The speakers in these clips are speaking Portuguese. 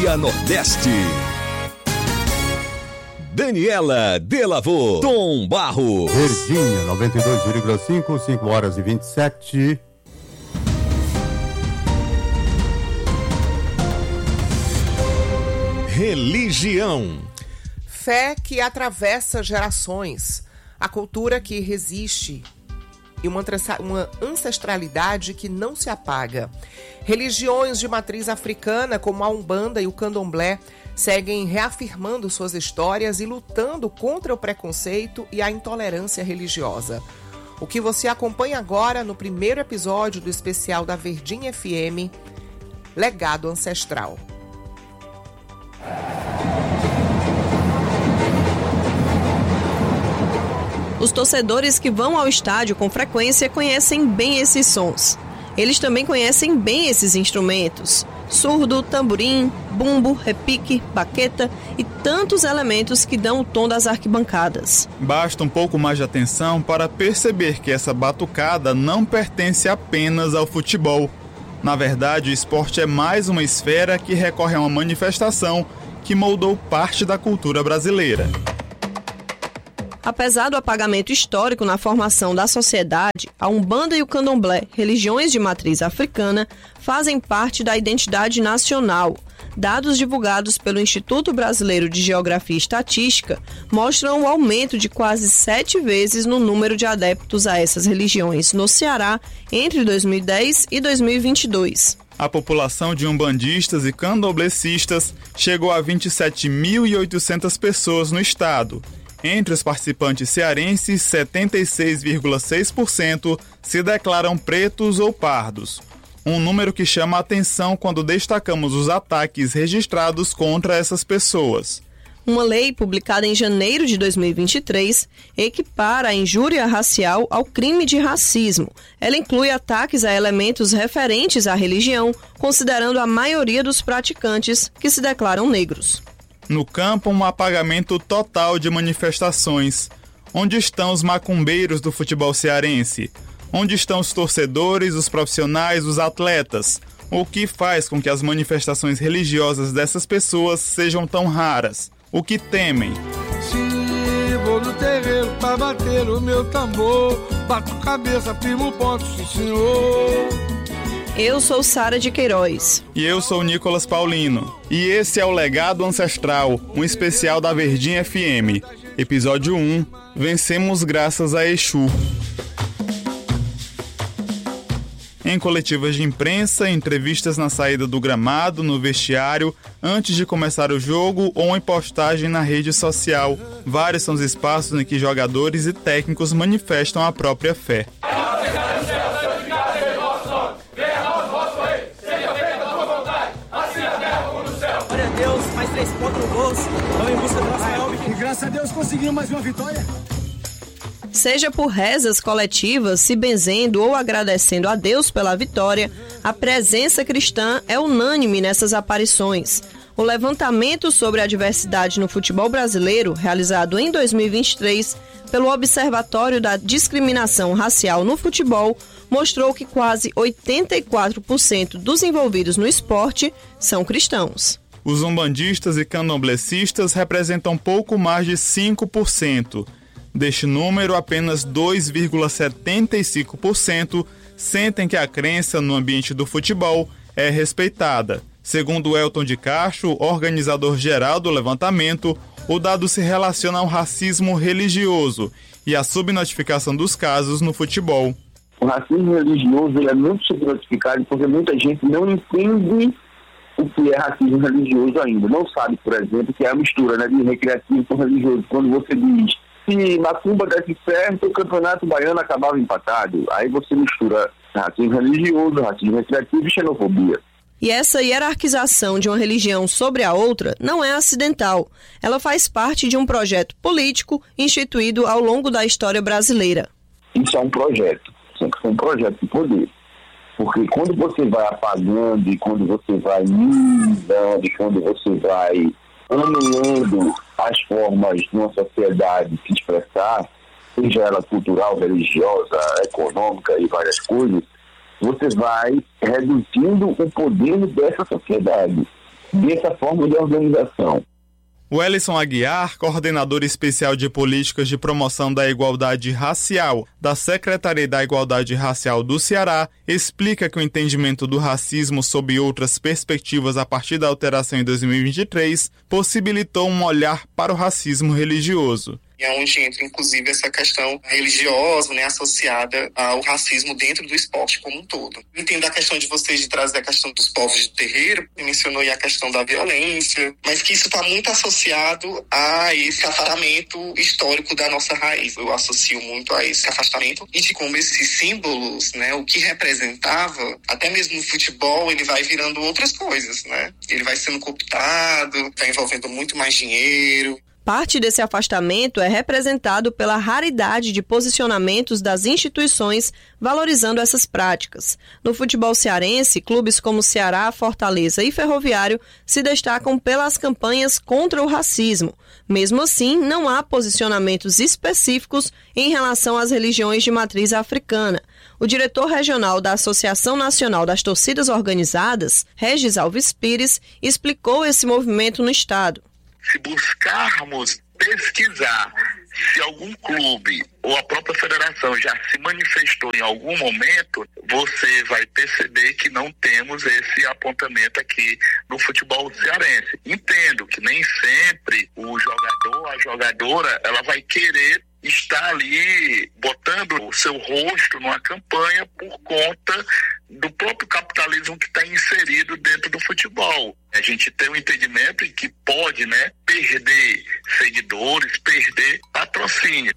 Dia Nordeste. Daniela Delavô, Tom Barros. Verdinha, 92,5, 5 horas e 27. Religião. Fé que atravessa gerações, a cultura que resiste e uma ancestralidade que não se apaga. Religiões de matriz africana, como a Umbanda e o Candomblé, seguem reafirmando suas histórias e lutando contra o preconceito e a intolerância religiosa. O que você acompanha agora no primeiro episódio do especial da Verdinha FM, Legado Ancestral. Os torcedores que vão ao estádio com frequência conhecem bem esses sons. Eles também conhecem bem esses instrumentos: surdo, tamborim, bumbo, repique, baqueta e tantos elementos que dão o tom das arquibancadas. Basta um pouco mais de atenção para perceber que essa batucada não pertence apenas ao futebol. Na verdade, o esporte é mais uma esfera que recorre a uma manifestação que moldou parte da cultura brasileira. Apesar do apagamento histórico na formação da sociedade, a Umbanda e o Candomblé, religiões de matriz africana, fazem parte da identidade nacional. Dados divulgados pelo Instituto Brasileiro de Geografia e Estatística mostram o aumento de quase 7 vezes no número de adeptos a essas religiões no Ceará entre 2010 e 2022. A população de umbandistas e candomblecistas chegou a 27.800 pessoas no estado. Entre os participantes cearenses, 76,6% se declaram pretos ou pardos. Um número que chama a atenção quando destacamos os ataques registrados contra essas pessoas. Uma lei publicada em janeiro de 2023 equipara a injúria racial ao crime de racismo. Ela inclui ataques a elementos referentes à religião, considerando a maioria dos praticantes que se declaram negros. No campo, um apagamento total de manifestações. Onde estão os macumbeiros do futebol cearense? Onde estão os torcedores, os profissionais, os atletas? O que faz com que as manifestações religiosas dessas pessoas sejam tão raras? O que temem? Sim, vou no terreiro pra bater o meu tambor. Bato cabeça, firmo ponto, sim senhor. Eu sou Sara de Queiroz. E eu sou Nicolas Paulino. E esse é o Legado Ancestral, um especial da Verdinha FM. Episódio 1, Vencemos graças a Exu. Em coletivas de imprensa, entrevistas na saída do gramado, no vestiário, antes de começar o jogo ou em postagem na rede social. Vários são os espaços em que jogadores e técnicos manifestam a própria fé. Mais 3 pontos no bolso. Vamos em busca do nosso maior objetivo. E graças a Deus conseguimos mais uma vitória. Seja por rezas coletivas, se benzendo ou agradecendo a Deus pela vitória, a presença cristã é unânime nessas aparições. O levantamento sobre a diversidade no futebol brasileiro, realizado em 2023 pelo Observatório da Discriminação Racial no Futebol, mostrou que quase 84% dos envolvidos no esporte são cristãos. Os umbandistas e candomblecistas representam pouco mais de 5%. Deste número, apenas 2,75% sentem que a crença no ambiente do futebol é respeitada. Segundo Elton de Castro, organizador-geral do levantamento, o dado se relaciona ao racismo religioso e à subnotificação dos casos no futebol. O racismo religioso ele é muito subnotificado porque muita gente não entende o que é racismo religioso ainda. Não sabe, por exemplo, que é a mistura, de recreativo com religioso. Quando você diz que macumba desse certo, o campeonato baiano acabava empatado. Aí você mistura racismo religioso, racismo recreativo e xenofobia. E essa hierarquização de uma religião sobre a outra não é acidental. Ela faz parte de um projeto político instituído ao longo da história brasileira. Isso é um projeto. Sempre foi um projeto de poder. Porque quando você vai apagando e quando você vai minimizando e quando você vai anulando as formas de uma sociedade se expressar, seja ela cultural, religiosa, econômica e várias coisas, você vai reduzindo o poder dessa sociedade. dessa forma de organização. Wellison Aguiar, coordenador especial de políticas de promoção da igualdade racial da Secretaria da Igualdade Racial do Ceará, explica que o entendimento do racismo sob outras perspectivas a partir da alteração em 2023 possibilitou um olhar para o racismo religioso. É onde entra, inclusive, essa questão religiosa, né, associada ao racismo dentro do esporte como um todo. Entendo a questão de vocês de trazer a questão dos povos de terreiro, mencionou aí a questão da violência, mas que isso está muito associado a esse afastamento histórico da nossa raiz. Eu associo muito a esse afastamento e de como esses símbolos, né, o que representava, até mesmo no futebol, ele vai virando outras coisas, né? Ele vai sendo cooptado, está envolvendo muito mais dinheiro. Parte desse afastamento é representado pela raridade de posicionamentos das instituições valorizando essas práticas. No futebol cearense, clubes como Ceará, Fortaleza e Ferroviário se destacam pelas campanhas contra o racismo. Mesmo assim, não há posicionamentos específicos em relação às religiões de matriz africana. O diretor regional da Associação Nacional das Torcidas Organizadas, Regis Alves Pires, explicou esse movimento no estado. Se buscarmos pesquisar se algum clube ou a própria federação já se manifestou em algum momento, você vai perceber que não temos esse apontamento aqui no futebol cearense. Entendo que nem sempre o jogador, a jogadora, ela vai querer estar ali botando o seu rosto numa campanha por conta do próprio capitalismo que está inserido dentro do futebol. A gente tem um entendimento em que pode, né, perder seguidores, perder patrocínio.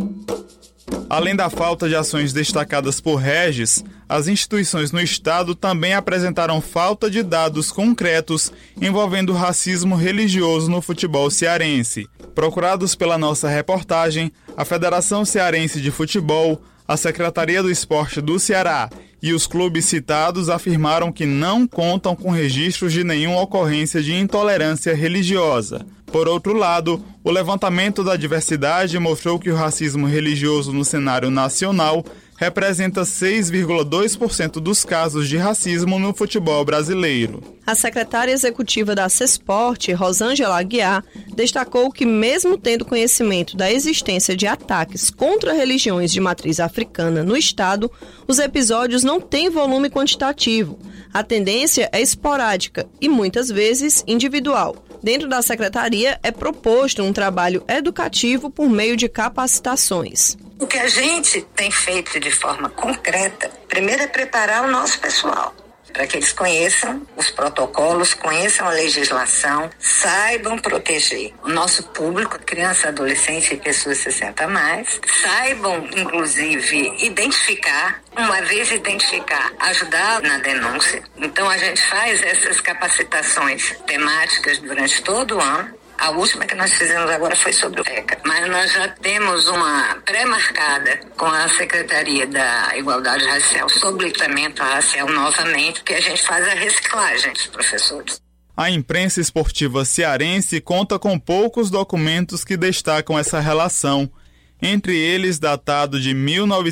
Além da falta de ações destacadas por Regis, as instituições no estado também apresentaram falta de dados concretos envolvendo o racismo religioso no futebol cearense. Procurados pela nossa reportagem, a Federação Cearense de Futebol, a Secretaria do Esporte do Ceará e os clubes citados afirmaram que não contam com registros de nenhuma ocorrência de intolerância religiosa. Por outro lado, o levantamento da diversidade mostrou que o racismo religioso no cenário nacional representa 6,2% dos casos de racismo no futebol brasileiro. A secretária executiva da CESPORT, Rosângela Aguiar, destacou que, mesmo tendo conhecimento da existência de ataques contra religiões de matriz africana no estado, os episódios não têm volume quantitativo. A tendência é esporádica e, muitas vezes, individual. Dentro da secretaria, é proposto um trabalho educativo por meio de capacitações. O que a gente tem feito de forma concreta, primeiro é preparar o nosso pessoal, para que eles conheçam os protocolos, conheçam a legislação, saibam proteger o nosso público, criança, adolescente e pessoas 60 a mais, saibam, inclusive, identificar, uma vez identificar, ajudar na denúncia. Então, a gente faz essas capacitações temáticas durante todo o ano. A última que nós fizemos agora foi sobre o ECA, mas nós já temos uma pré-marcada com a Secretaria da Igualdade Racial sobre o tratamento racial novamente, que a gente faz a reciclagem dos professores. A imprensa esportiva cearense conta com poucos documentos que destacam essa relação, entre eles datado de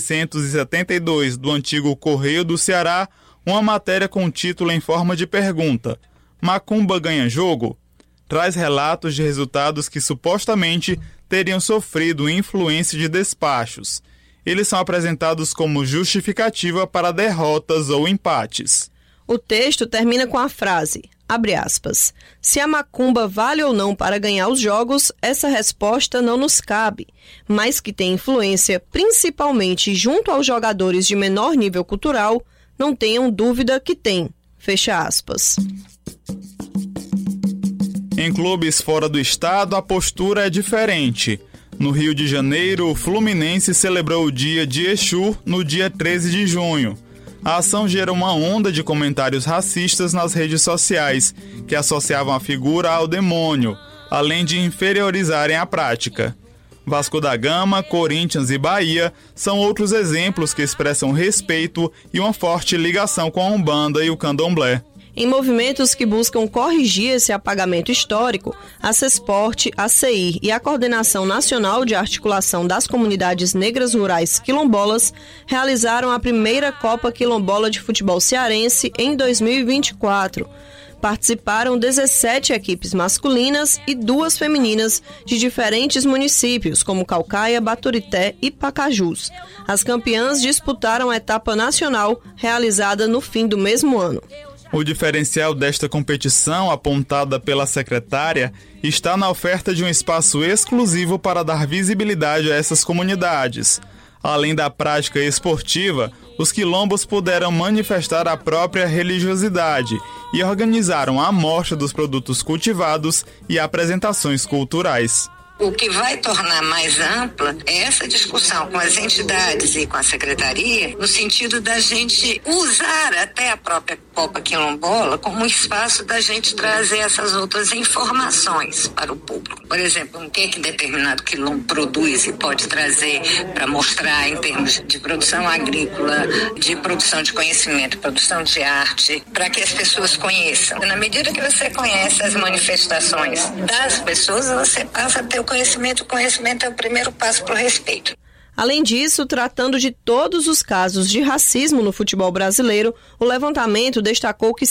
1972 do antigo Correio do Ceará, uma matéria com título em forma de pergunta: Macumba ganha jogo? Traz relatos de resultados que supostamente teriam sofrido influência de despachos. Eles são apresentados como justificativa para derrotas ou empates. O texto termina com a frase, abre aspas, se a macumba vale ou não para ganhar os jogos, essa resposta não nos cabe, mas que tem influência principalmente junto aos jogadores de menor nível cultural, não tenham dúvida que tem, fecha aspas. Em clubes fora do estado, a postura é diferente. No Rio de Janeiro, o Fluminense celebrou o dia de Exu no dia 13 de junho. A ação gerou uma onda de comentários racistas nas redes sociais, que associavam a figura ao demônio, além de inferiorizarem a prática. Vasco da Gama, Corinthians e Bahia são outros exemplos que expressam respeito e uma forte ligação com a Umbanda e o Candomblé. Em movimentos que buscam corrigir esse apagamento histórico, a CESPORT, a CEIR e a Coordenação Nacional de Articulação das Comunidades Negras Rurais Quilombolas realizaram a primeira Copa Quilombola de Futebol Cearense em 2024. Participaram 17 equipes masculinas e 2 femininas de diferentes municípios, como Caucaia, Baturité e Pacajus. As campeãs disputaram a etapa nacional, realizada no fim do mesmo ano. O diferencial desta competição, apontada pela secretária, está na oferta de um espaço exclusivo para dar visibilidade a essas comunidades. Além da prática esportiva, os quilombos puderam manifestar a própria religiosidade e organizaram a mostra dos produtos cultivados e apresentações culturais. O que vai tornar mais ampla é essa discussão com as entidades e com a secretaria, no sentido da gente usar até a própria Copa Quilombola como um espaço da gente trazer essas outras informações para o público. Por exemplo, o que determinado quilombo produz e pode trazer para mostrar em termos de produção agrícola, de produção de conhecimento, produção de arte, para que as pessoas conheçam. Na medida que você conhece as manifestações das pessoas, você passa a ter o conhecimento é o primeiro passo para o respeito. Além disso, tratando de todos os casos de racismo no futebol brasileiro, o levantamento destacou que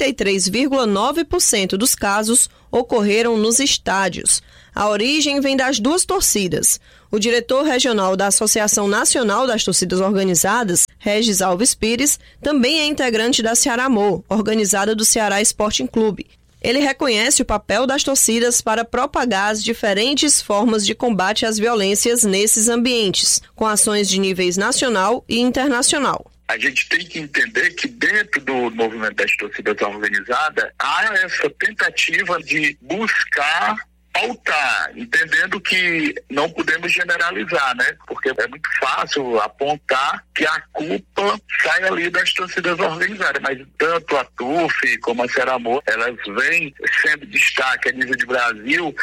53,9% dos casos ocorreram nos estádios. A origem vem das 2 torcidas. O diretor regional da Associação Nacional das Torcidas Organizadas, Regis Alves Pires, também é integrante da Cearamor, organizada do Ceará Sporting Clube. Ele reconhece o papel das torcidas para propagar as diferentes formas de combate às violências nesses ambientes, com ações de níveis nacional e internacional. A gente tem que entender que dentro do movimento das torcidas organizadas há essa tentativa de buscar pautar, entendendo que não podemos generalizar, né? Porque é muito fácil apontar que a culpa sai ali das torcidas organizadas, mas tanto a TUF como a Cearamor, elas vêm sendo destaque a nível de Brasil,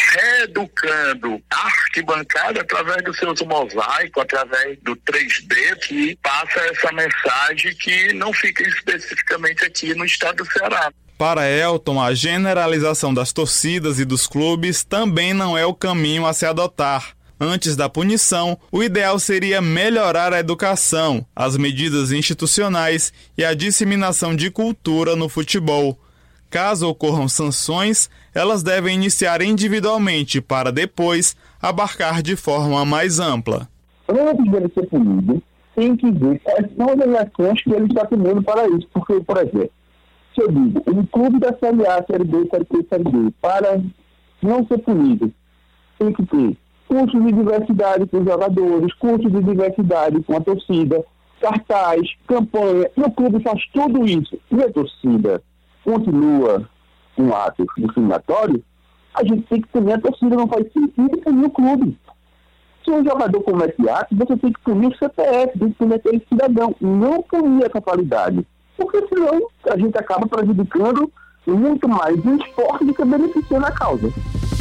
reeducando a arquibancada através dos seus mosaicos, através do 3D, que passa essa mensagem que não fica especificamente aqui no estado do Ceará. Para Elton, a generalização das torcidas e dos clubes também não é o caminho a se adotar. Antes da punição, o ideal seria melhorar a educação, as medidas institucionais e a disseminação de cultura no futebol. Caso ocorram sanções, elas devem iniciar individualmente para depois abarcar de forma mais ampla. Antes dele ser punido, tem que ver quais são as ações que ele está tomando para isso. Porque, por exemplo, se eu digo, um clube da Série A, Série B, Série C, Série D, para não ser punido, tem que ter cursos de diversidade com os jogadores, cursos de diversidade com a torcida, cartaz, campanha, e o clube faz tudo isso, e a torcida continua um ato discriminatório, a gente tem que punir a torcida, não faz sentido punir o clube. Se um jogador comete ato, você tem que punir o CPF, tem que punir aquele cidadão, não punir essa qualidade. Porque senão a gente acaba prejudicando muito mais o esporte do que beneficiando a causa.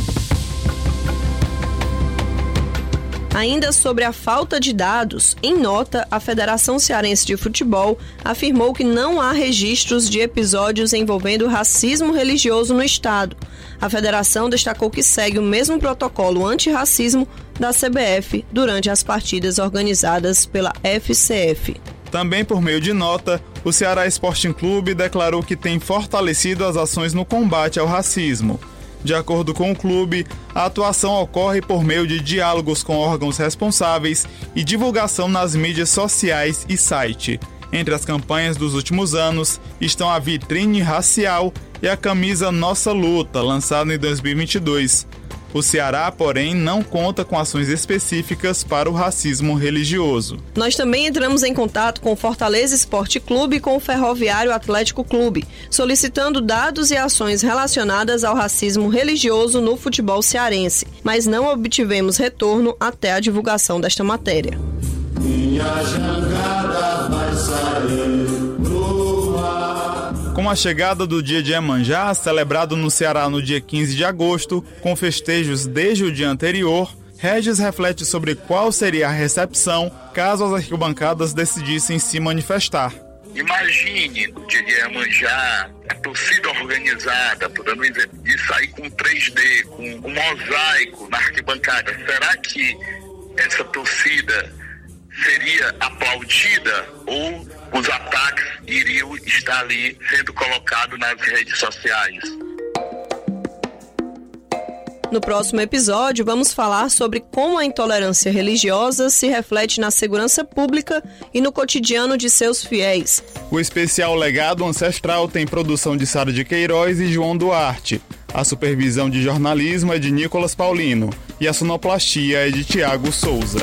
Ainda sobre a falta de dados, em nota, a Federação Cearense de Futebol afirmou que não há registros de episódios envolvendo racismo religioso no estado. A federação destacou que segue o mesmo protocolo antirracismo da CBF durante as partidas organizadas pela FCF. Também por meio de nota, o Ceará Sporting Clube declarou que tem fortalecido as ações no combate ao racismo. De acordo com o clube, a atuação ocorre por meio de diálogos com órgãos responsáveis e divulgação nas mídias sociais e site. Entre as campanhas dos últimos anos estão a Vitrine Racial e a camisa Nossa Luta, lançada em 2022. O Ceará, porém, não conta com ações específicas para o racismo religioso. Nós também entramos em contato com o Fortaleza Esporte Clube e com o Ferroviário Atlético Clube, solicitando dados e ações relacionadas ao racismo religioso no futebol cearense, mas não obtivemos retorno até a divulgação desta matéria. Minha jangada vai sair pro mar. Com a chegada do Dia de Iemanjá, celebrado no Ceará no dia 15 de agosto, com festejos desde o dia anterior, Regis reflete sobre qual seria a recepção caso as arquibancadas decidissem se manifestar. Imagine no dia de Iemanjá, a torcida organizada, por dando um exemplo, de sair com 3D, com um mosaico na arquibancada. Será que essa torcida seria aplaudida ou os ataques iriam estar ali sendo colocados nas redes sociais. No próximo episódio, vamos falar sobre como a intolerância religiosa se reflete na segurança pública e no cotidiano de seus fiéis. O especial Legado Ancestral tem produção de Sara de Queiroz e João Duarte. A supervisão de jornalismo é de Nicolas Paulino e a sonoplastia é de Tiago Souza.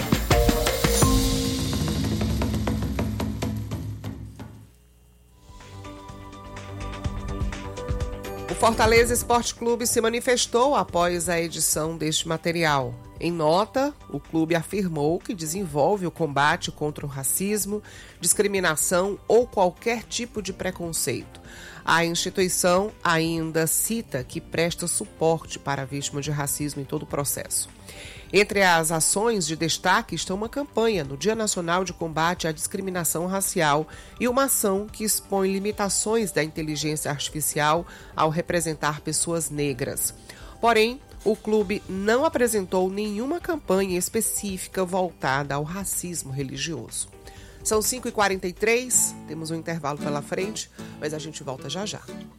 O Fortaleza Esporte Clube se manifestou após a edição deste material. Em nota, o clube afirmou que desenvolve o combate contra o racismo, discriminação ou qualquer tipo de preconceito. A instituição ainda cita que presta suporte para a vítima de racismo em todo o processo. Entre as ações de destaque estão uma campanha no Dia Nacional de Combate à Discriminação Racial e uma ação que expõe limitações da inteligência artificial ao representar pessoas negras. Porém, o clube não apresentou nenhuma campanha específica voltada ao racismo religioso. São 5h43, temos um intervalo pela frente, mas a gente volta já já.